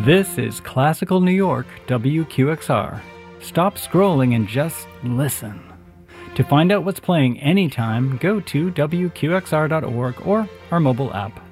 This is Classical New York, WQXR. Stop scrolling and just listen. To find out what's playing anytime, go to WQXR.org or our mobile app.